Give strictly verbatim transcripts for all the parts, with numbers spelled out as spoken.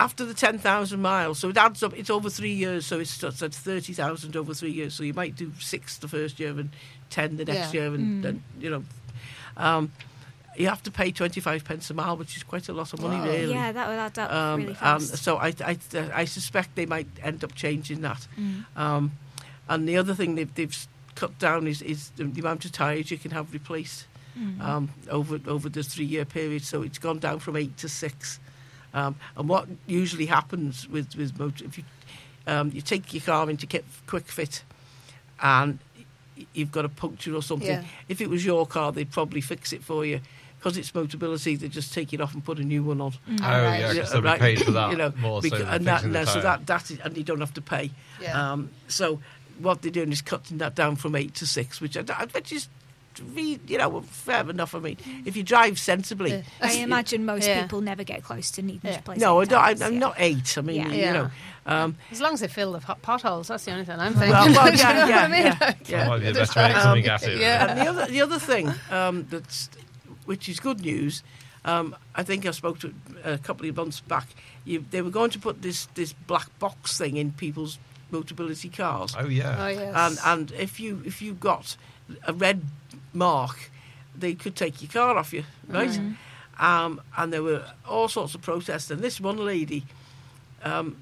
after the ten thousand miles, so it adds up, it's over three years, so it's, it's at thirty thousand over three years, so you might do six the first year and ten the next Yeah. year, and Mm. then, you know, um, you have to pay twenty-five pence a mile, which is quite a lot of money, Wow. really. Yeah, that would add up Um, really and fast. so I, I, I suspect they might end up changing that. Mm. Um, and the other thing they've, they've cut down is, is the amount of tyres you can have replaced Mm. um, over over the three-year period. So it's gone down from eight to six. Um, and what usually happens with with motor, if you um, you take your car into Quick Fit, and y- you've got a puncture or something. Yeah. If it was your car, they'd probably fix it for you. Because it's Motability, they just take it off and put a new one on. Mm. Oh, Right. yeah, because Yeah, they'll be right. paid for that You know, more so because- than and that, fixing the no, so tyre. that that is, and you don't have to pay. Yeah. Um, so what they're doing is cutting that down from eight to six, which I, I which is, re- you know, fair enough. I mean, if you drive sensibly, Yeah. I imagine most Yeah. people never get close to needing Yeah. to place no, I any don't, tyres, I, I'm yeah. not eight. I mean, Yeah. you Yeah. know, um, As long as they fill the pot- potholes, that's the only thing I'm thinking. well, well, Do you know yeah, what yeah, I mean? yeah, That yeah. might be the best way Um, coming at it. yeah. And the other, the other thing um, that's, which is good news, um, I think I spoke to a couple of months back. You, they were going to put this this black box thing in people's Motability cars, Oh, yeah. Oh, yes. and and if you if you got a red mark, they could take your car off you, right? Um, and there were all sorts of protests. And this one lady, um,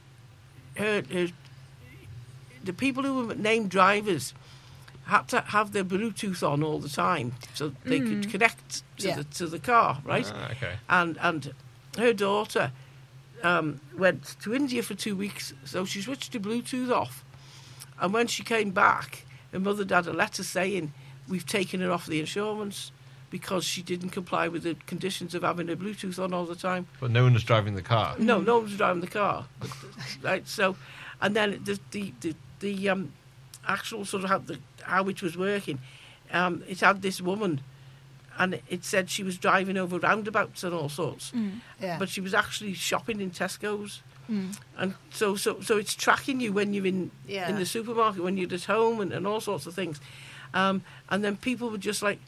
her, her, the people who were named drivers had to have their Bluetooth on all the time so they could connect to Yeah. the to the car, right? Ah, okay. And and her daughter um, went to India for two weeks, so she switched her Bluetooth off. And when she came back, her mother had a letter saying, "We've taken her off the insurance because she didn't comply with the conditions of having her Bluetooth on all the time." But no one was driving the car. No, no one was driving the car, right? So, and then the the the, the um, actual sort of how the how it was working, um, it had this woman, and it said she was driving over roundabouts and all sorts, Yeah. but she was actually shopping in Tesco's, Mm. and so so so it's tracking you when you're in Yeah. in the supermarket, when you're at home, and, and all sorts of things, um, and then people were just like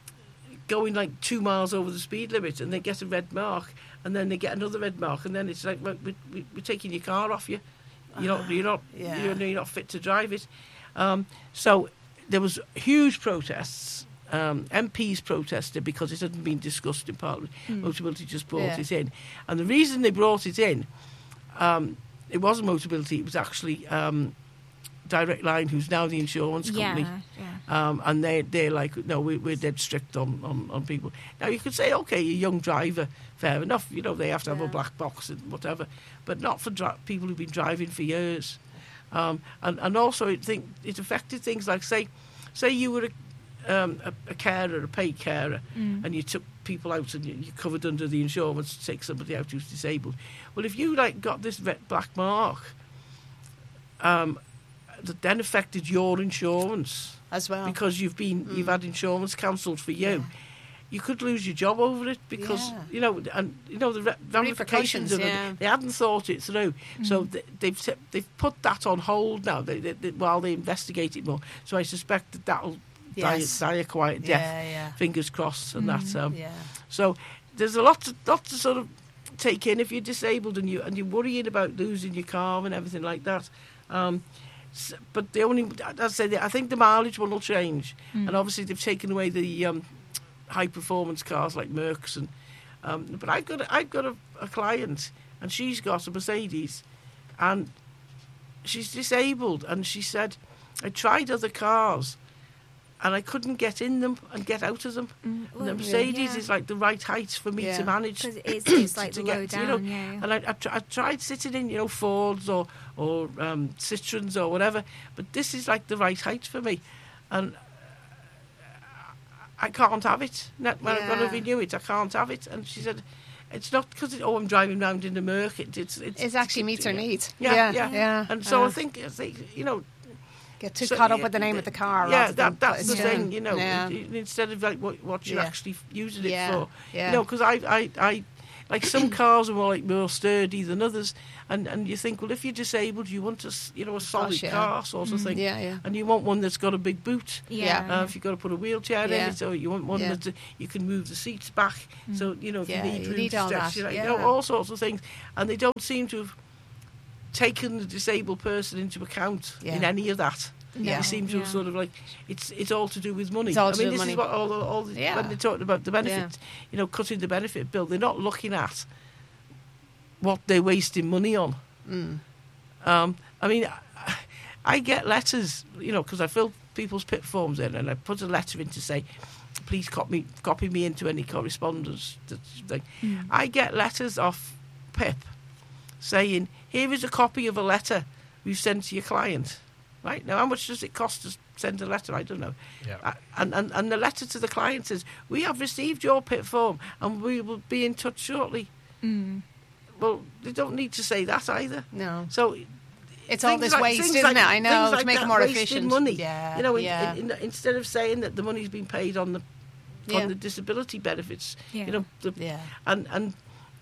going like two miles over the speed limit, and they get a red mark, and then they get another red mark, and then it's like, well, we, we, we're taking your car off you. You're not, you're not, Yeah. you're, you're not fit to drive it. Um, so there was huge protests. Um, M Ps protested because it hadn't been discussed in Parliament. Motability just brought Yeah. it in, and the reason they brought it in, um, it wasn't Motability. It was actually um, Direct Line, who's now the insurance company. Yeah, yeah. Um, and they, they're like, no, we, we're dead strict on, on, on people. Now, you could say, OK, a young driver, fair enough, you know, they have to have Yeah. a black box and whatever, but not for dri- people who've been driving for years. Um, and, and also, it, think, it affected things like, say, say you were a, um, a, a carer, a paid carer, Mm. and you took people out and you, you covered under the insurance to take somebody out who's disabled. Well, if you, like, got this red black mark, um, that then affected your insurance, As well. because you've been you've had insurance cancelled for you, you could lose your job over it because Yeah. you know and you know the re- ramifications repercussions, of yeah. it. They hadn't thought it through, so th- they've se- they've put that on hold now. They, they, they, while they investigate it more, so I suspect that that'll Yes. die, die a quiet death. Yeah, yeah. Fingers crossed, and that. Um, Yeah. So there's a lot to, lot to sort of take in if you're disabled and you and you're worrying about losing your car and everything like that. Um, s- but the only, as I said, I think the mileage one will change, and obviously they've taken away the um, high performance cars like Mercs and. Um, but I've got a, I've got a, a client and she's got a Mercedes, and she's disabled, and she said, I tried other cars. And I couldn't get in them and get out of them. Mm, And the well, Mercedes yeah. is like the right height for me Yeah. to manage. Because it's, it's like to low get, down, you know, yeah. And I, I, tr- I tried sitting in, you know, Fords or or um, Citroens or whatever, but this is like the right height for me, and I can't have it. Not when I've got to Yeah. renew it, I can't have it. And she said, it's not because it, oh, I'm driving round in the Merc. It, it's, it's It actually meets her yeah. needs. Yeah, yeah, yeah. yeah. And so Uh, I think, I think, you know, get too so, caught up yeah, with the name of the car. Yeah, rather than that, that's the putting thing, down. you know. Yeah. it- it- instead of like what, what you're Yeah. actually using it Yeah, for, yeah. you know. Because I, I, I, like some cars are more like more sturdy than others, and, and you think, well, if you're disabled, you want a s- you know a solid yeah. car sort of thing, Yeah, yeah. and you want one that's got a big boot. Yeah. Uh, if you've got to put a wheelchair Yeah. in it, or you want one Yeah. that uh, you can move the seats back, so you know if Yeah, you need you room need to all stretch, that, you know, yeah. you know, all sorts of things, and they don't seem to have taken the disabled person into account Yeah. in any of that. Yeah. They seem to have Yeah. sort of like it's it's all to do with money. It's all I to mean, do with this money. is what all the, all the, Yeah. when they're talking about the benefit, you know, cutting the benefit bill. They're not looking at what they're wasting money on. Mm. Um, I mean, I, I get letters, you know, because I fill people's PIP forms in, and I put a letter in to say, please copy copy me into any correspondence. That's thing. Mm. I get letters off PIP saying, here is a copy of a letter we've sent to your client. Right, now how much does it cost to send a letter? I don't know. Yeah. Uh, and, and, and the letter to the client says, we have received your PIP form and we will be in touch shortly. Mm. Well, they don't need to say that either. No. So It's all things this like- waste, things isn't like- it? I know, things to like make it that, more wasted efficient. money. Yeah, You know, in, yeah. in, in, instead of saying that the money's been paid on the Yeah. on the disability benefits, Yeah. you know, the, Yeah. and and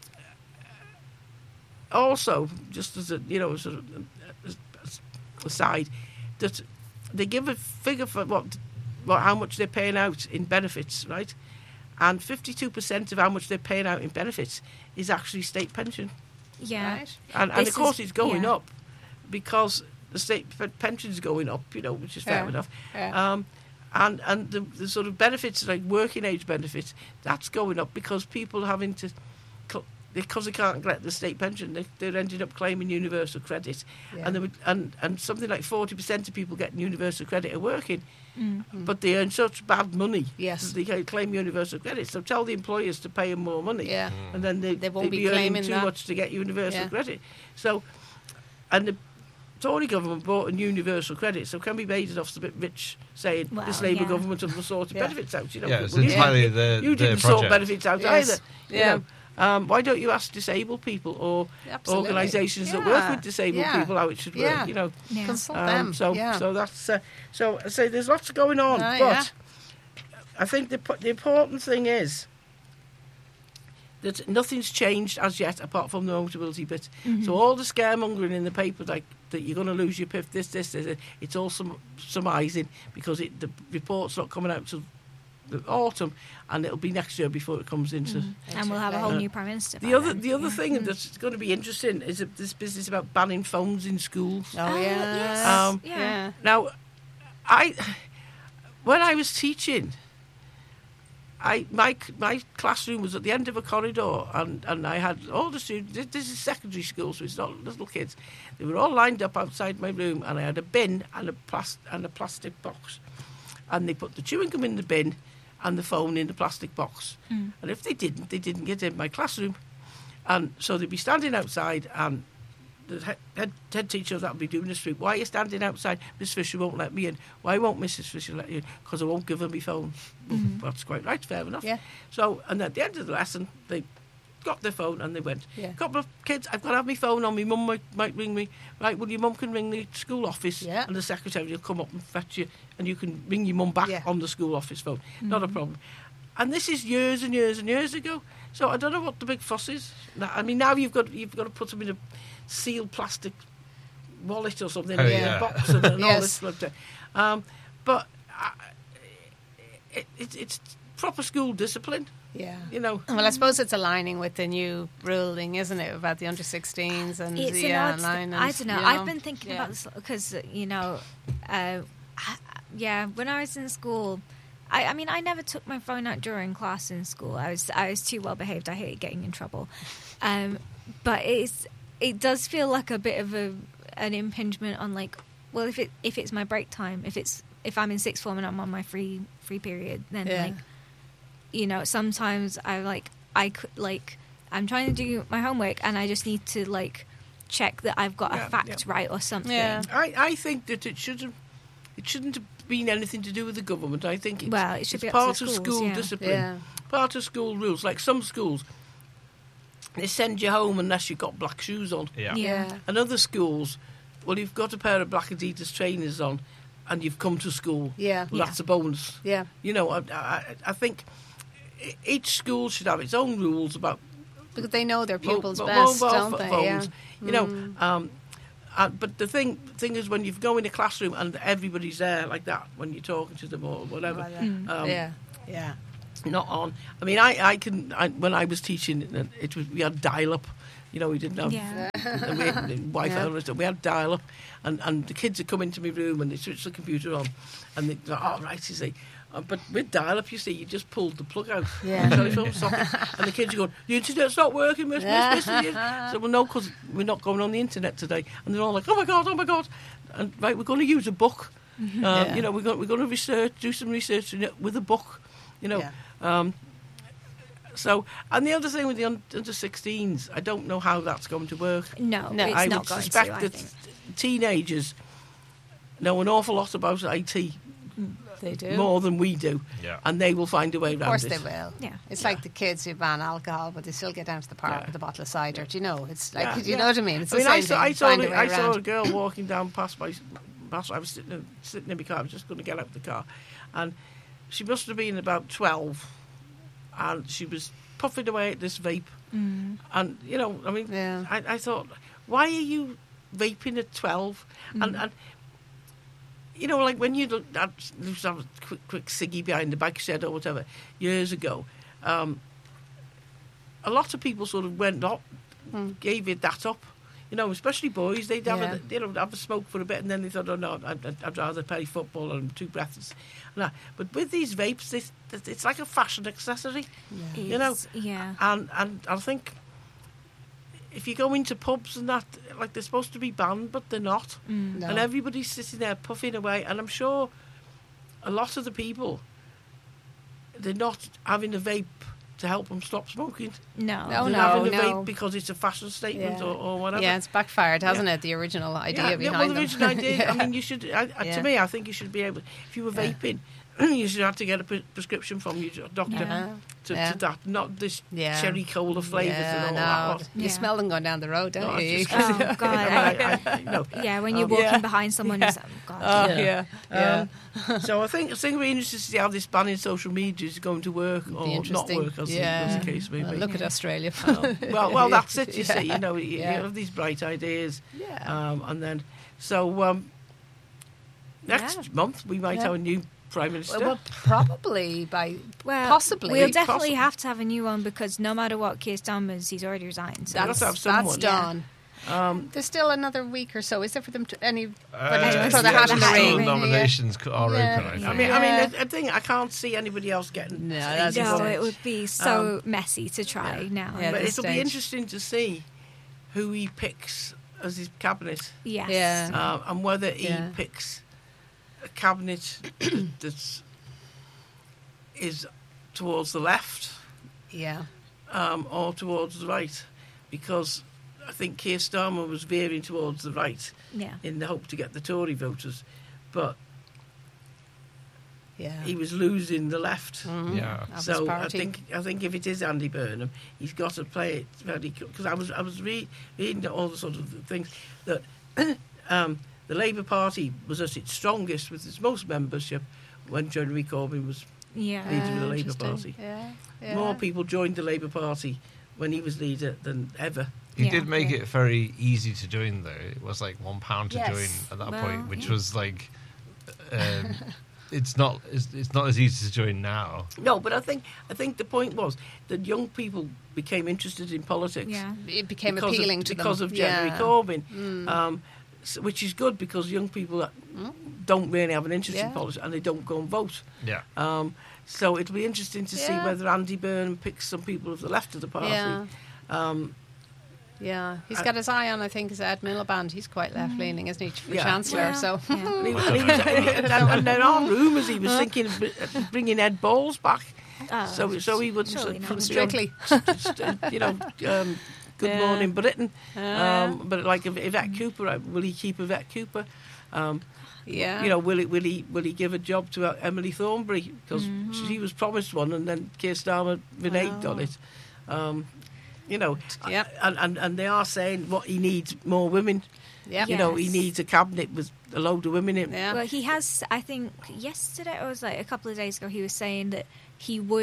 also just as a you know sort of as- as aside, that they give a figure for what what how much they're paying out in benefits, right? And fifty-two percent of how much they're paying out in benefits is actually state pension. Yeah. Right. And, and This of course, is- it's going yeah. up because the state pe- pension's going up, you know, which is fair Yeah. enough. Yeah. Um, and and the, the sort of benefits, like working age benefits, that's going up because people are having to, cl- because they can't get the state pension, they, they're ending up claiming universal credit. Yeah. And, they would, and and something like forty percent of people getting universal credit are working, Mm. but they earn such bad money Yes. that they can't claim universal credit. So tell the employers to pay them more money Yeah. and then they, They won't they'd be be earning claiming too that. much to get universal Yeah. credit. So, and the Tory government bought a universal credit, so can be made off a bit rich saying Well, this Labour yeah. government have sorted Yeah. benefits out. You know, Yeah, it's well, you entirely didn't- the- you the didn't sort project. benefits out Yes. either. you Yeah. know. Um, why don't you ask disabled people or Absolutely. organisations that Yeah. work with disabled Yeah. people how it should work? Yeah. You know, Yeah. Consult um, them. so yeah. so that's uh, so I say there's lots going on, Ah, but yeah. I think the po- the important thing is that nothing's changed as yet apart from the mobility bit. Mm-hmm. So all the scaremongering in the paper, like that you're going to lose your P I F, this, this, this, it's all sum- surmising because it, the report's not coming out till the autumn, and it'll be next year before it comes into. And we'll have a whole Uh, new prime minister. The by other, then. the other Yeah. thing that's going to be interesting is that this business about banning phones in schools. Oh, Oh, yeah. yes. Um, yeah. yeah. Now, I when I was teaching, I my my classroom was at the end of a corridor, and, and I had all the students. This, this is secondary school, so it's not little kids. They were all lined up outside my room, and I had a bin and a plas- and a plastic box, and they put the chewing gum in the bin and the phone in the plastic box. Mm. And if they didn't, they didn't get in my classroom, and so they'd be standing outside and. The head, head, head teacher that would be doing the sweep. Why are you standing outside? Miss Fisher won't let me in. Why won't Missus Fisher let you in? Because I won't give her my phone. Well, that's quite right, fair enough. Yeah. So, and at the end of the lesson, they got their phone and they went, Yeah. a couple of kids, I've got to have my phone on. My mum might, might ring me. Right, well, your mum can ring the school office Yeah. and the secretary will come up and fetch you and you can ring your mum back Yeah. on the school office phone. Not a problem. And this is years and years and years ago. So I don't know what the big fuss is. Now, I mean, now you've got you've got to put them in a sealed plastic wallet or something Oh, in yeah. a box and, and all Yes. this like that. Um, but uh, it, it, it's proper school discipline, Yeah. you know. Well, I suppose it's aligning with the new ruling, isn't it, about the under sixteens and It's the an uh, odd line. th- And, I don't know. you I've been thinking yeah. about this because you know, uh, I- yeah. When I was in school, I, I mean, I never took my phone out during class in school. I was I was too well behaved. I hated getting in trouble. Um, but it's it does feel like a bit of a an impingement on like, well, if it if it's my break time, if it's if I'm in sixth form and I'm on my free free period, then Yeah. like, you know, sometimes I like I could like I'm trying to do my homework and I just need to like check that I've got Yeah, a fact yeah. right or something. Yeah. I, I think that it shouldn't it shouldn't have been anything to do with the government. I think it's, Well, it should it's be up to part the of schools, school yeah. discipline, Yeah. part of school rules. Like some schools, they send you home unless you've got black shoes on. Yeah. Yeah. And other schools, well, you've got a pair of black Adidas trainers on, and you've come to school. Yeah. Well, Yeah. that's a bonus. Yeah. You know, I, I, I think e- each school should have its own rules about Because they know their pupils mo- best, mobile don't they? phones. Yeah. You know, um, uh, but the thing thing is when you go in a classroom and everybody's there like that when you're talking to them or whatever. Mm. Um, yeah, yeah. Not on. I mean, I, I can. I, when I was teaching, it was we had dial up. You know, we didn't have Yeah. and we had Wi-Fi. Yeah. And stuff. We had dial up, and, and the kids would come into my room and they switch the computer on, and they go, "Oh, right," you see. Uh, but with dial up, you see, you just pulled the plug out. Yeah. The telephone socket, and the kids are going, "The internet's not working, miss, miss, miss." miss." So, well, no, because we're not going on the internet today. And they're all like, "Oh my god, oh my god!" And right, we're going to use a book. Um, Yeah. You know, we're going we're going to research, do some research in it with a book. You know. Yeah. Um, so, and the other thing with the un- under sixteens, I don't know how that's going to work. No, No, it's I not would going suspect to. I that think. teenagers know an awful lot about I T They do. more than we do, Yeah. and they will find a way Of around course it. they will. Yeah. It's like the kids who ban alcohol, but they still get down to the park Yeah. with a bottle of cider. Do you know? It's like, Yeah, do you yeah. know what I mean? It's I the mean, I same saw, thing. I saw, Find a a- way I saw around. a girl walking down past my, past, I was sitting, sitting in my car, I was just going to get out of the car, and she must have been about twelve, and she was puffing away at this vape, Mm. and, you know, I mean, Yeah. I, I thought, why are you vaping at twelve? Mm. And, and, you know, like when you look at, used to have a quick, quick ciggy behind the bike shed or whatever, years ago, um, a lot of people sort of went up, Mm. gave it that up. You know, especially boys, they'd have, Yeah. a, you know, have a smoke for a bit, and then they thought, oh no, I'd, I'd- I'd rather play football and too breathless. And that. But with these vapes, this, it's like a fashion accessory, you know. It's- yeah. And and I think if you go into pubs and that, like they're supposed to be banned, but they're not. Mm. No. And everybody's sitting there puffing away, and I'm sure a lot of the people, they're not having a vape to help them stop smoking. No. No, They're no, having a no. vape because it's a fashion statement Yeah. or, or whatever. Yeah, it's backfired, hasn't it? The original idea yeah, behind yeah, well, the them. original idea. Yeah. I mean, you should. I, I- Yeah. To me, I think you should be able. If you were Yeah. vaping, you should have to get a pre- prescription from your doctor Uh-huh. to, Yeah. to that, not this Yeah. cherry cola flavours Yeah, and all no. that. lot. You Yeah. smell them going down the road, don't No, you? it's just- Oh God. I, I- I, I, you know. yeah, when you're Um, walking Yeah. behind someone, Yeah. it's oh God. Oh, Yeah. yeah. Yeah. Um, so I think I think we're interested to see how this ban in social media is going to work Be or not interesting. work, as, the, Yeah. as the case may Well, be. look at Australia. Um, well, well, that's it. You Yeah. see, you know, you, Yeah. you have these bright ideas, Yeah. um, and then so um, next Yeah. month we might Yeah. have a new prime minister. Well, probably by Well, possibly. we'll definitely Possibly. have to have a new one because no matter what Keir Starmer's, he's already resigned. So That's- that's, have that's someone. done. um, There's still another week or so. Is there for them to any? Uh, throw the yeah, hat in the still ring. nominations c- are Yeah. open, I think. I mean, Yeah. I mean, I, I think I can't see anybody else getting. No, that's easy no, votes. it would be so messy to try now. Yeah, But this it'll be stage. interesting to see who he picks as his cabinet, Yes. Yeah. uh, and whether he Yeah. picks a cabinet that's is towards the left Yeah. um, or towards the right, because I think Keir Starmer was veering towards the right Yeah. in the hope to get the Tory voters, but Yeah. he was losing the left. Mhm. Yeah. Of his So I party. think I think if it is Andy Burnham, he's got to play it very because I was I was re- reading all the sort of things that um, the Labour Party was at its strongest with its most membership when Jeremy Corbyn was Yeah. leader of the Ah, Labour interesting. Party. Yeah. Yeah. More people joined the Labour Party when he was leader than ever. He Yeah. did make Yeah. it very easy to join, though. It was like one pound to Yes. join at that Well, point, which yeah. was like, um, it's not it's, it's not as easy to join now. No, but I think I think the point was that young people became interested in politics. Yeah. It became because appealing of, to them because of Jeremy yeah. Corbyn, Mm. um, s which is good because young people that Mm. don't really have an interest in Yeah. politics and they don't go and vote. Yeah. Um, so it'll be interesting to see Yeah. whether Andy Burnham picks some people of the left of the party. Yeah. Um, Yeah, he's I- got his eye on, I think, is Ed Miliband. He's quite left-leaning, isn't he, for Yeah. Chancellor? Well, so yeah. and, he, and, he was, and, and there are rumours he was thinking of br- bringing Ed Balls back, Oh, so so he wouldn't surely uh, not. from be on- Strictly. just, uh, you know, um, Good Yeah. Morning Britain. Uh, Um, but like Yv- Yvette Cooper, uh, will he keep Yvette Cooper? Um, yeah, You know, will he will he will he give a job to uh, Emily Thornberry because she was promised one and then Keir Starmer reneged Wow. on it. Um, you know, Yep. and, and and they are saying what he needs more women. yeah, You know, he Yes. needs a cabinet with a load of women in. yeah. Well, he has. I think yesterday, or it was like a couple of days ago, he was saying that he would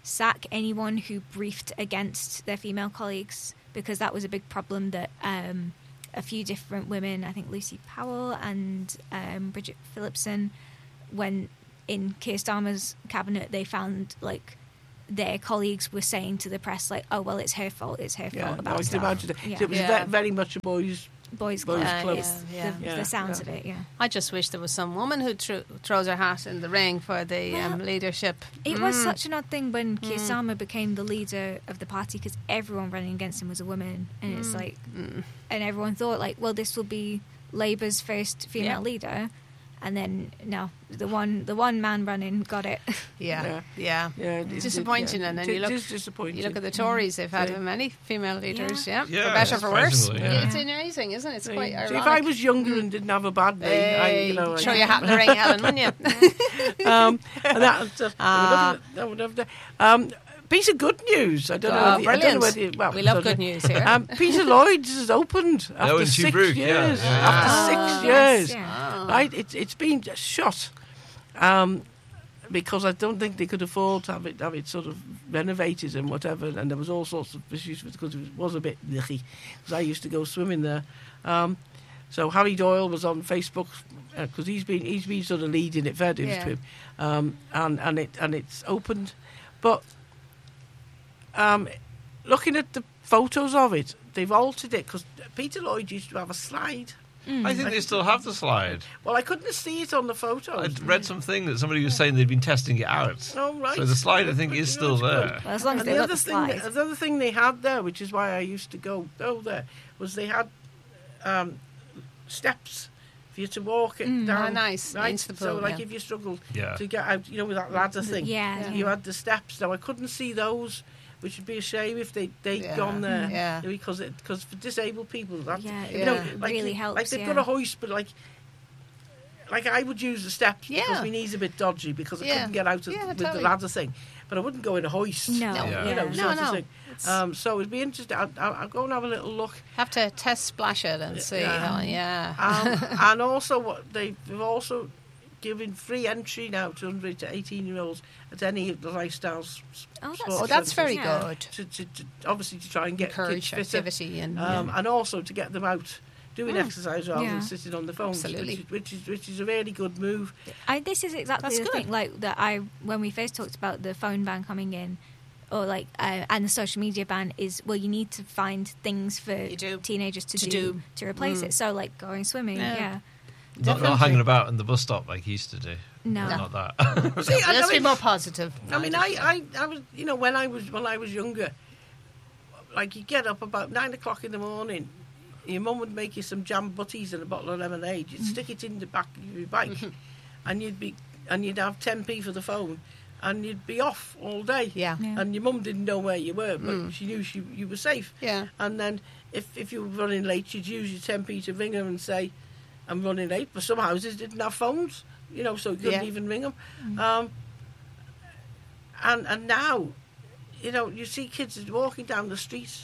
sack anyone who briefed against their female colleagues, because that was a big problem that um, a few different women, I think Lucy Powell and um, Bridget Phillipson, when in Keir Starmer's cabinet, they found like their colleagues were saying to the press like, "Oh well, it's her fault. It's her Yeah, fault no, about I can stuff." imagine it. Yeah. It was Yeah. ve- very much a boys' Boys' Boys' club. club. is Yeah, the, yeah. the sounds Yeah. of it. Yeah. I just wish there was some woman who thro- throws her hat in the ring for the um, Well, leadership. It was Mm. such an odd thing when Keir Starmer became the leader of the party, because everyone running against him was a woman, and it's like, Mm. and everyone thought like, well, this will be Labour's first female Yeah. leader, and then no, the one the one man running got it. Yeah, Yeah. yeah. Yeah, it- It's it- disappointing, yeah. and then It you look- is disappointing. You look at the Tories; they've had Yeah. many female leaders. Yeah, Yeah, for better, for worse. surprisingly, yeah. It's amazing, isn't it? It's See, quite see, ironic. if I was younger and didn't have a bad day, I, Hey, you know, throw I- your hat in the ring, Helen, wouldn't you? um, and that, that, Ah. that would have, that would have, um, piece of good news. I don't know. Oh, whether, I don't know brilliant. whether you, well, We love sort of- good news here. Um, Peter Lloyd's has opened after in six Tobruk, yeah, years. yeah. After Oh, six yes, years, yeah. right? It's it's been just shut. Um, because I don't think they could afford to have it have it sort of renovated and whatever, and there was all sorts of issues with because it was a bit yucky. Because I used to go swimming there. Um, so Harry Doyle was on Facebook because he's been he's been sort of leading it, fair dues Yeah. to him, um, and and it and it's opened, but um, looking at the photos of it, they've altered it because Peter Lloyd used to have a slide. I think they still have the slide. Well, I couldn't see it on the photos. I'd read something that somebody was saying they'd been testing it out. Oh, right. So the slide, I think, But is you know, still it's good. there. Well, as long as And they the let other the thing, slide. the other thing they had there, which is why I used to go go there, was they had um, steps for you to walk it down. Oh, nice. Right? Into the so, pool, like, yeah. if you struggled Yeah. to get out, you know, with that ladder thing, yeah, you yeah. had the steps. Now, I couldn't see those, which would be a shame if they they'd Yeah. gone there. Yeah. Because it, because for disabled people, that Yeah, you it know, really like, helps, Like they've yeah. got a hoist, but like. Like I would use the steps Yeah. because my knee's a bit dodgy because I Yeah. couldn't get out of, Yeah, with totally. the ladder thing, but I wouldn't go in a hoist. No, No. Yeah. You know, yeah. sort No, of no. thing. Um, so it'd be interesting. I'll, I'll, I'll go and have a little look. Have to test splash it and see. Yeah. Helen, yeah. Um, and also, what they've also given free entry now to under to eighteen year olds at any of the lifestyle. s- Oh, that's- sports Oh, that's very Yeah. good. to, to, to obviously to try and get Encourage kids fitter, activity and um, yeah. and also to get them out doing exercise rather Yeah. than sitting on the phones, Absolutely. which is, which is which is a really good move. I, this is exactly That's the good. thing. Like that, I when we first talked about the phone ban coming in, or like uh, and the social media ban is well, you need to find things for You do. teenagers to, To do, do. to replace Mm. it. So like going swimming, Yeah. yeah. Not, not Definitely. hanging about in the bus stop like he used to do. No. Not that. See, I, Let's I be mean, more positive. I mean, I, I, I was, you know, when I was when I was younger, like you get up about nine o'clock in the morning, your mum would make you some jam butties and a bottle of lemonade. You'd stick it in the back of your bike, and you'd be and you'd have ten p for the phone, and you'd be off all day. Yeah. Yeah. And your mum didn't know where you were, but Mm. she knew she, you were safe. Yeah. And then if if you were running late, you'd use your ten p to ring her and say, "I'm running late." But some houses didn't have phones, you know, so you couldn't Yeah. even ring them. Um, and and now, you know, you see kids walking down the street,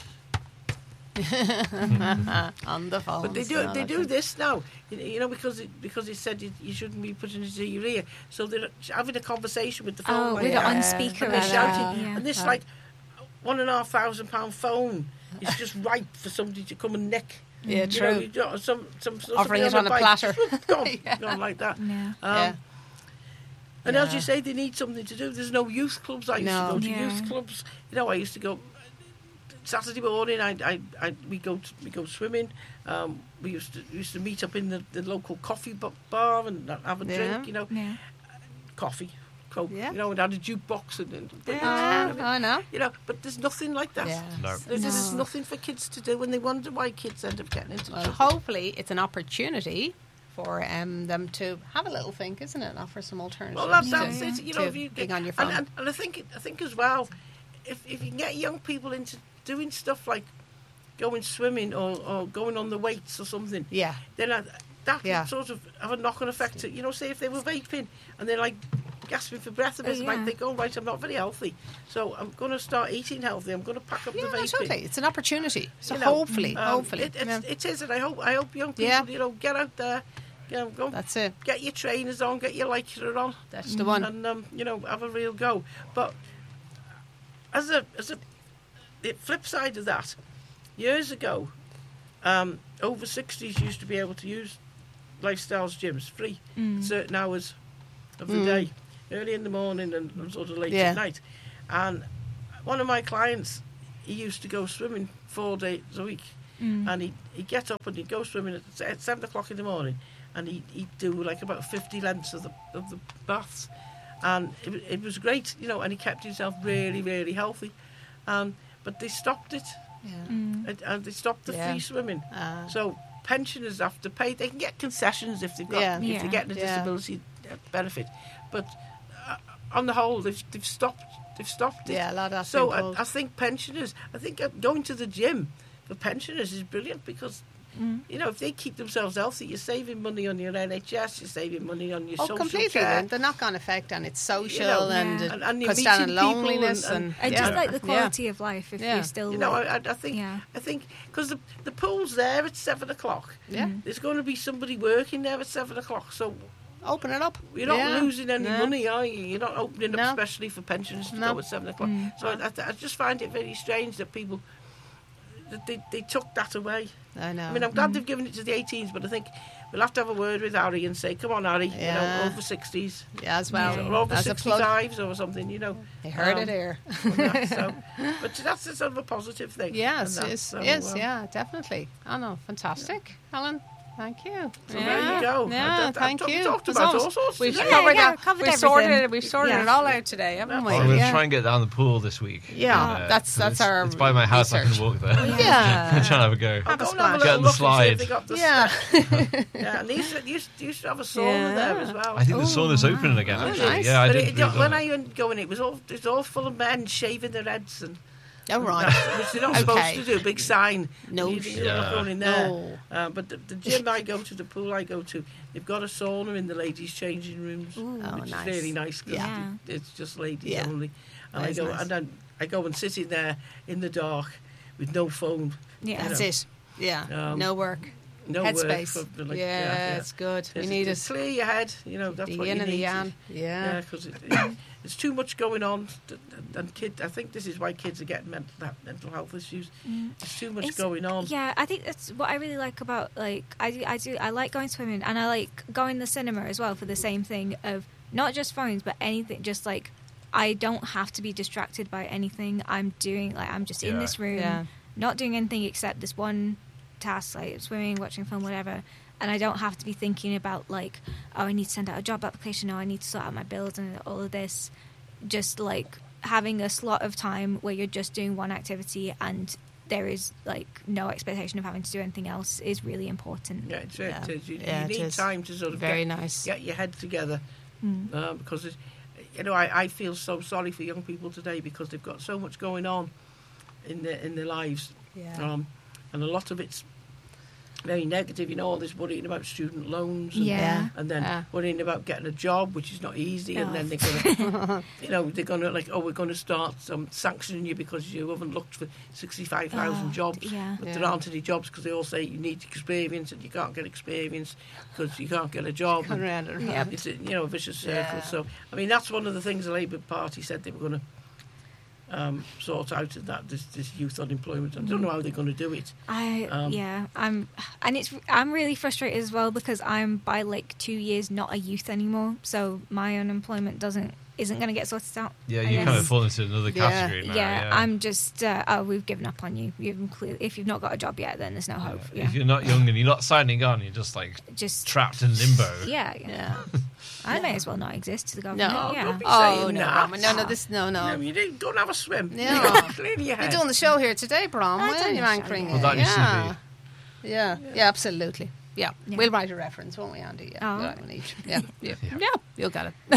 On the phone. but they do they do this now, you know, you know, because it, because it said you, you shouldn't be putting it to your ear, so they're having a conversation with the phone. Oh, like with it that. on Yeah. speaker. And they're rather. shouting, Yeah. and this like one and a half thousand pound phone is just ripe for somebody to come and nick. Yeah, You true. know, you know, some, some, some, Offering somebody it on a bike, platter. Gone, Yeah. gone like that. Yeah. Um, Yeah. And as Yeah. you say, they need something to do. There's no youth clubs. I used No. to go to Yeah. youth clubs. You know, I used to go Saturday morning. I, I, I we go to, we go swimming. Um, we used to we used to meet up in the, the local coffee bu- bar and have a Yeah. drink. You know, Yeah. coffee, coke. Yeah. You know, and had a jukebox and, and Yeah, I know. you know. But there's nothing like that. Yeah. No. There's, there's No. nothing for kids to do, and they wonder why kids end up getting into Well, trouble. hopefully it's an opportunity for um, them to have a little think, isn't it? And offer some alternatives. Well, that, to- that's it. You know, to if you being get, on your and, phone. and, and I think I think as well, if if you can get young people into doing stuff like going swimming or, or going on the weights or something, yeah. then I, that Yeah. would sort of have a knock-on effect. To, you know, say if they were vaping and they're like gasping for breath a bit, Oh, they might yeah. think, "Oh, right, I'm not very healthy, so I'm going to start eating healthy. I'm going to pack up Yeah, the no, vaping." totally. It's an opportunity. So You know, hopefully, um, hopefully. it, it's, yeah. it is, and I hope I hope young people, Yeah. you know, get out there, you know, go That's it. get your trainers on, get your Lycra on. That's the one. And um, you know, have a real go. But as a as a the flip side of that, years ago, um, over sixties used to be able to use Lifestyles gyms free Mm. certain hours of the Mm. day, early in the morning and, and sort of late Yeah. at night. And one of my clients, he used to go swimming four days a week, Mm. and he'd, he'd get up and he'd go swimming at, se- at seven o'clock in the morning, and he'd, he'd do like about fifty lengths of the of the baths, and it, wa- it was great, you know, and he kept himself really, really healthy. Um, but they stopped it, Yeah. Mm. and, and they stopped the Yeah. free swimming. Uh, So pensioners have to pay. They can get concessions if they've got Yeah. if Yeah. they're getting a Yeah. disability uh, benefit, but uh, on the whole, they've they've stopped they've stopped it. yeah, a lot of that's So been pulled. I, I think pensioners, I think uh, going to the gym for pensioners is brilliant because, Mm. you know, if they keep themselves healthy, you're saving money on your N H S, you're saving money on your Oh, social completely. care. The knock-on effect, and it's social, You know, and Yeah. it And- and you're cuts down on meeting people loneliness, and- and, and- And yeah. just like the Yeah. quality of life, if Yeah. you're still, You know, like, I, I I think yeah. I think because the the pool's there at seven o'clock. Yeah. Mm. There's going to be somebody working there at seven o'clock, so Open it up. you're not Yeah. losing any No. money, are you? You're not opening No. up especially for pensioners to No. go at seven o'clock. Mm. So I, I, I just find it very strange that people that they, they took that away. I know. I mean, I'm glad they've given it to the eighteens, but I think we'll have to have a word with Harry and say, come on, Harry, you Yeah. know, over sixties, yeah, as well. or over As a plug. sixty-fives or something, you know. You heard Um, it here. on that, so, but that's a sort of a positive thing. Yes, and that, yes, so, yes, um, yeah, definitely. I know, fantastic, Helen. Thank you. So yeah. there you go. Yeah, I- I- I've thank talked- you. talked It's about almost- all sorts We've today. covered Yeah, that. covered We've sorted everything. it. We've sorted Yeah. it all out today, haven't we? Oh, I'm going to yeah. try and get down the pool this week. Yeah, Uh, that's- 'cause that's it's, our It's by my house. I research. can walk there. Yeah. I'm trying to have a go. I'll Have a go and have a splash. little Get on the look and see slide. if they got the Yeah. yeah, and they used to, used, used to have a sauna Yeah. there as well. I think the sauna's wow. opening again. Oh, Actually, nice. yeah, I but did. it, believe when that. I went going, it was all it was all full of men shaving their heads and Oh, right. which they're not supposed Okay. to do. Big sign. No you, shit. you're not Yeah. going in there. No. Uh, but the, the gym I go to, the pool I go to, they've got a sauna in the ladies' changing rooms, Ooh. Oh, which nice. is really nice. 'Cause Yeah. it- it's just ladies Yeah. only. And That I is go nice. and then I go and sit in there in the dark with no phone, Yeah. That's know. it. Yeah. Um, no work. no work. Headspace. For, like, yeah, yeah, yeah. it's good. We It's- need it's it. clear your head. You know that's The what yin you and the need. yang. Yeah, Yeah. because it, it, it's too much going on, th- th- and kid. I think this is why kids are getting mental that mental health issues. Mm. There's too much It's- going on. Yeah, I think that's what I really like about like I do, I do I like going swimming and I like going to the cinema as well for the same thing of not just phones but anything, just like I don't have to be distracted by anything I'm doing. Like I'm just in Yeah. this room, Yeah. not doing anything except this one task, like swimming, watching film, whatever. And I don't have to be thinking about like, oh, I need to send out a job application, or I need to sort out my bills and all of this. Just like having a slot of time where you're just doing one activity and there is like no expectation of having to do anything else is really important. Yeah, it's, Yeah. it is. You, Yeah, you it need is. time to sort of Very get, nice. get your head together Mm. um, because it's, you know I, I feel so sorry for young people today because they've got so much going on in their in their lives, Yeah. um, and a lot of it's very negative. You know, all this worrying about student loans, and, Yeah. and then Yeah. worrying about getting a job, which is not easy, and Oh. then they're going to, you know, they're going to like, oh, we're going to start um, sanctioning you because you haven't looked for sixty-five thousand Oh, jobs. yeah. But Yeah. there aren't any jobs because they all say you need experience and you can't get experience because you can't get a job. Come And around and Yeah. it's a, you know, a vicious circle. Yeah. So, I mean, that's one of the things the Labour Party said they were going to um, sort out of that this, this youth unemployment. I don't know how they're going to do it. I Um, yeah, I'm and it's I'm really frustrated as well because I'm by like two years not a youth anymore, so my unemployment doesn't isn't going to get sorted out. Yeah, I you kind guess. of fall into another Yeah. category now. yeah, Yeah, I'm just uh, oh we've given up on you. You've clearly, if you've not got a job yet, then there's no hope. Yeah. Yeah, If you're not young and you're not signing on, you're just like just trapped in limbo. yeah, yeah. Yeah. I may as well not exist to the government. No, yeah. don't be Oh saying no, that. Brahma. No, no, this no, You know, no. you didn't go and have a swim. No. Clearly your You're head. doing the show here today, Brom. I Why are done you the show, anchoring yeah. it? Put that in your yeah. C V. yeah, yeah, absolutely. Yeah. Yeah. We'll write a reference, won't we, Andy? Yeah, Oh, yeah, okay. we'll each. yeah, yeah, Yeah. yeah. You'll get it.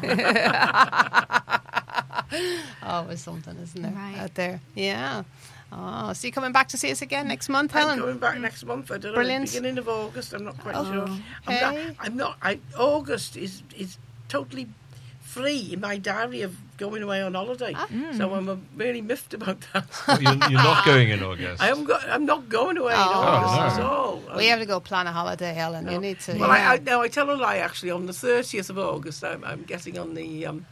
Oh, it's something, isn't there? Right. Out there. Yeah. Oh, so you coming back to see us again next month, I'm Helen? going back next month. I don't know. Brilliant. Beginning of August. I'm not quite Oh, sure. I'm okay. not. I'm not. I, August is is totally free in my diary of going away on holiday. Ah. So I'm uh, really miffed about that. Well, you're, you're not going in August. I haven't got. I'm not going away in Oh. August Oh, at all. We have to go plan a holiday, Helen. No. You need to. Well, yeah. I, I, no, I tell a lie. Actually, on the thirtieth of August, I'm, I'm getting on the um,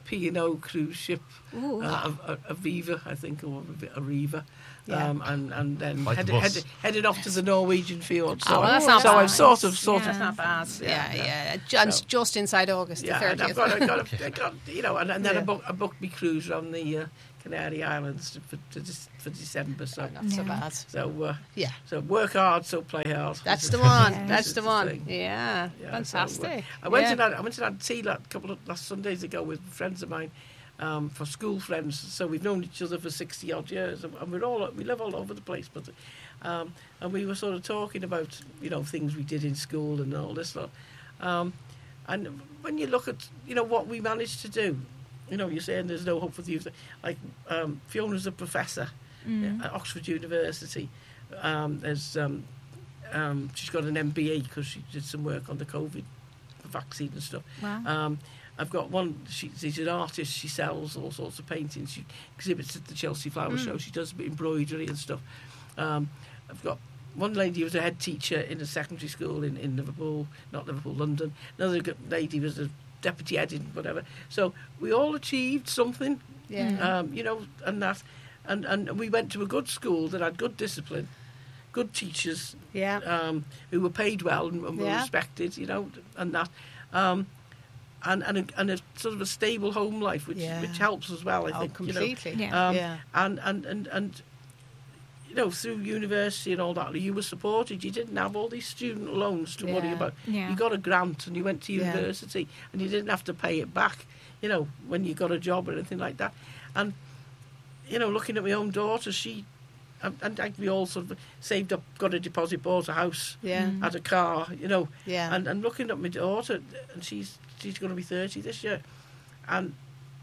P and O cruise ship, Ooh. uh, a, a Aviva, I think, or a Riva. Yeah. Um, and, and then Like the headed, bus. headed, headed off to the Norwegian fjord. So, Oh, well, that's not so bad. I've sort of, sort Yeah. of, That's not bad. Yeah, Yeah, yeah. Ju- And So- just inside August, the yeah, and I've thirtieth. got, I've got, a, I got, you know, and, and then Yeah. I, book, I booked my cruise around the uh, Canary Islands to, for, to, Dec- for December. So, Not so Yeah. bad. so, uh, Yeah. so work hard, so play hard. That's the one. Yeah. That's This the is one. thing. Yeah. Yeah, so, uh, Fantastic. I went yeah. and had, I went and had tea like a couple of last Sundays ago with friends of mine, um, for school friends. So we've known each other for sixty odd years, and and we're all we live all over the place. But um, and we were sort of talking about you know things we did in school and all this lot. Um, and when you look at you know what we managed to do, you know you're saying there's no hope for the youth. Like um, Fiona's a professor Mm. at Oxford University. Um, there's um, um, she's got an M B A because she did some work on the COVID vaccine and stuff. Wow. Um, I've got one. She, she's an artist. She sells all sorts of paintings. She exhibits at the Chelsea Flower Mm. Show. She does embroidery and stuff. Um, I've got one lady who was a head teacher in a secondary school in, in Liverpool, not Liverpool, London. Another g- lady was a deputy head in whatever. So we all achieved something, Yeah. um, you know, and that, and and we went to a good school that had good discipline, good teachers, Yeah. um, who were paid well and, and were Yeah. respected, you know, and that, um, and and a, and a sort of a stable home life, which Yeah. which helps as well. I Oh, think, completely. you know, Yeah. um, Yeah. and and and and. You know, through university and all that, you were supported. You didn't have all these student loans to worry Yeah. about. Yeah. You got a grant and you went to Yeah. university, and you didn't have to pay it back. You know, when you got a job or anything like that. And you know, looking at my own daughter, she and, and like we all sort of saved up, got a deposit, bought a house, Yeah. Mm. had a car. You know, Yeah. and and looking at my daughter, and she's she's going to be thirty this year, and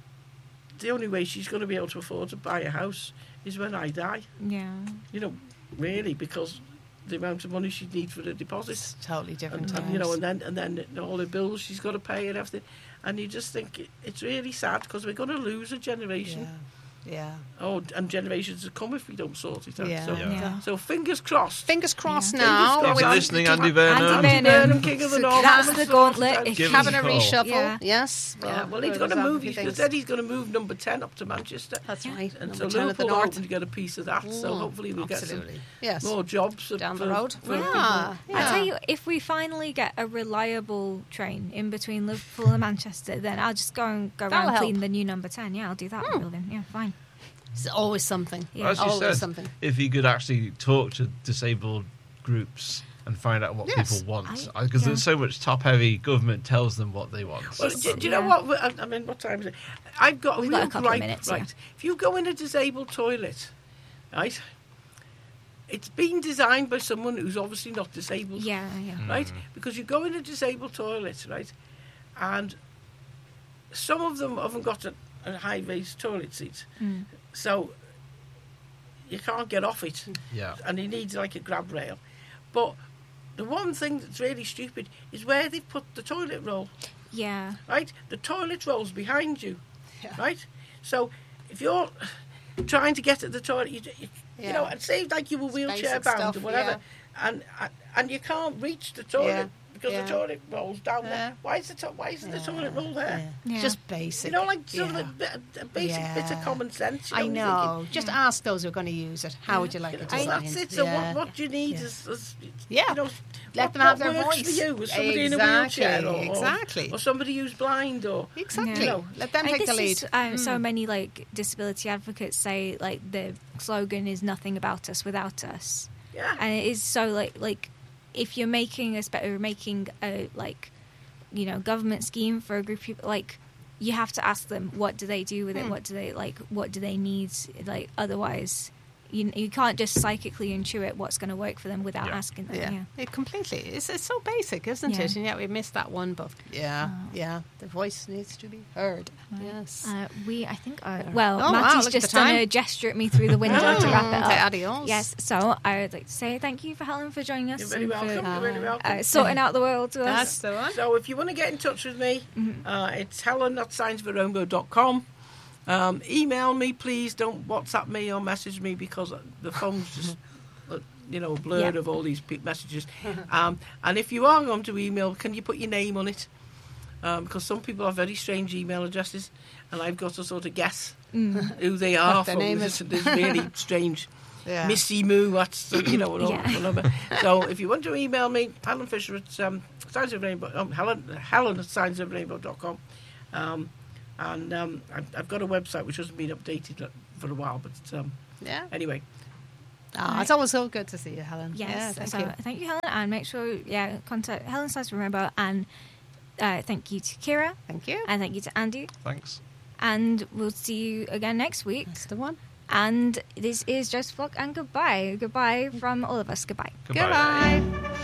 the only way she's going to be able to afford to buy a house is when I die. Yeah. You know, really, because the amount of money she'd need for the deposit, It's totally different and, and, times. you know, and then and then all the bills she's got to pay and everything, and you just think it, it's really sad because we're going to lose a generation. yeah. Yeah. Oh, and generations to come if we don't sort it out. Yeah. So, Yeah. Yeah. so fingers crossed. Fingers crossed Yeah. now. Fingers If crossed. you're Andy- listening, Andy Andy Burnham, Andy Andy Burnham. Burnham, King of the North. That's was the sorted gauntlet. out. If Give us Having a a call. reshuffle. Yeah. Yes. Yeah, well, he's Good going to as well, move. a few He things. said he's going to move number ten up to Manchester. That's Yeah. right. And Number so ten at the Liverpool are north. hoping to get a piece of that. So Mm, hopefully we'll absolutely. get Yes. some more jobs for, Down the for- road. for Yeah. people. I Yeah. tell you, if we finally get a reliable train in between Liverpool and Manchester, then I'll just go and go That'll around clean help. the new number ten. Yeah, I'll do that. Hmm. Building. Yeah, fine. It's always something. Yeah. As you Always said, something. if he could actually talk to disabled groups and find out what Yes. people want, I- because yeah. there's so much top-heavy government tells them what they want. Well, do, do you know Yeah. what? I, I mean, what time is it? I've got a We've real got a couple of gripe, minutes, right? yeah. If you go in a disabled toilet, right, it's been designed by someone who's obviously not disabled, Yeah, yeah. right? Because you go in a disabled toilet, right, and some of them haven't got a, a high-raised toilet seat, Mm. so you can't get off it. Yeah. And he needs like a grab rail. But the one thing that's really stupid is where they've put the toilet roll, Yeah. right? The toilet roll's behind you, Yeah. right? So if you're trying to get at the toilet, you, you, Yeah. you know, and say like you were It's wheelchair basic bound stuff, or whatever, yeah. and and you can't reach the toilet Yeah. because Yeah. the toilet roll's down Yeah. there. Why is the to- why isn't the Yeah. toilet roll there? Yeah. Yeah. Just basic. You know, like sort yeah. of a, bit, a basic bit of Yeah. common sense. You I you're know. thinking, Just Yeah. ask those who are going to use it. How would you like you know, it well, designed? that's it. So Yeah. what, what you need Yeah. is, is Yeah. you know, Let what, them have what their works voice. for you, as somebody in a Exactly, wheelchair, or, or, exactly. or somebody who's blind, or Exactly. Yeah. Let them And take the this lead. is, um, So Mm. many like disability advocates say like the slogan is "Nothing about us without us," yeah, and it is so like like if you're making a spe- or making a like you know government scheme for a group of people, like you have to ask them what do they do with it, Hmm. what do they like, what do they need, like otherwise. You, you can't just psychically intuit what's going to work for them without Yeah. asking them. Yeah, Yeah. it completely. It's, it's so basic, isn't Yeah. it? And yet we missed that one. But yeah, Oh. yeah, the voice needs to be heard. Right. Yes. Uh, we, I think, uh, well, Oh, wow, Matty's look at just the done time. a gesture at me through the window to wrap it Mm, up. say adios. Yes, so I would like to say thank you for Helen for joining us. you're very and for, welcome. You're very uh, welcome. uh, sorting out the world with That's us. the one. So if you want to get in touch with me, Mhm. uh, it's helen at science for rainbow dot com. Um, email me, please. Don't WhatsApp me or message me because the phone's just, uh, you know, blurred Yeah. of all these pe- messages. Um, and if you are going to email, can you put your name on it? um, because some people have very strange email addresses, and I've got to sort of guess Mm. who they are. What their from name this, is. this really strange Yeah. Missy Moo. That's you know and all- Yeah. whatever. So if you want to email me, Helen Fisher at um, Signs of Rainbow, um, Helen Helen at signs of rainbow dot com, um, and um, I've, I've got a website which hasn't been updated for a while, but um, Yeah. anyway. Oh, it's always so good to see you, Helen. Yes. Yeah, thank so you. thank you, Helen, and make sure yeah contact Helen Size from Rainbow, and uh, thank you to Kira, Thank you. and thank you to Andy, Thanks. and we'll see you again next week. That's the one. And this is Joseph Flock, and goodbye, goodbye from all of us. Goodbye. Goodbye. Goodbye.